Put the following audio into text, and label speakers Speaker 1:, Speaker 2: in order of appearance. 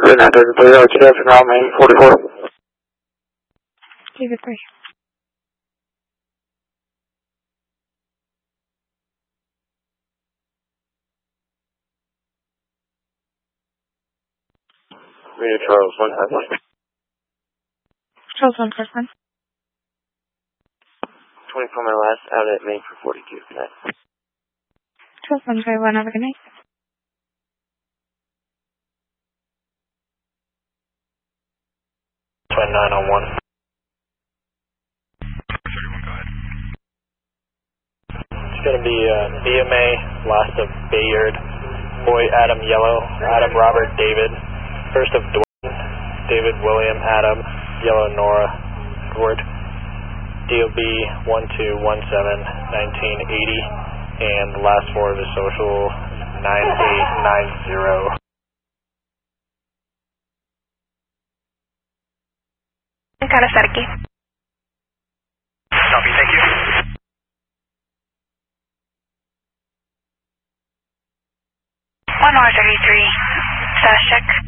Speaker 1: Good 930, traffic on Main 44.
Speaker 2: David 3.
Speaker 1: Radio Charles 151.
Speaker 2: Charles 151.
Speaker 1: 24 my last out at Main for 42. Good night.
Speaker 2: Charles 151, have a good night.
Speaker 3: Twin 901.
Speaker 4: 31, go ahead.
Speaker 3: It's going to be BMA, last of Bayard, Boy Adam Yellow, Adam Robert David, first of Dwayne, David William Adam, Yellow Nora Edward, DOB 1217 1980, and the last four of his social 9890.
Speaker 5: Karasaki.
Speaker 4: Copy, thank you.
Speaker 5: 1 hour 33, status check.